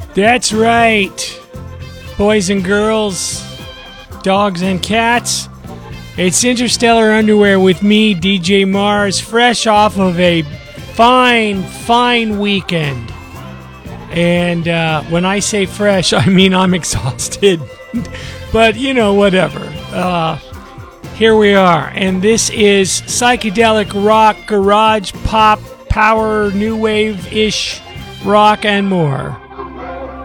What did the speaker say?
That's right, boys and girls, dogs and cats. It's Interstellar Underwear with me, DJ Mars, fresh off of a fine weekend. And when I say fresh, I mean I'm exhausted. But, whatever. Here we are. And this is psychedelic rock, garage, pop, power, new wave-ish rock, and more.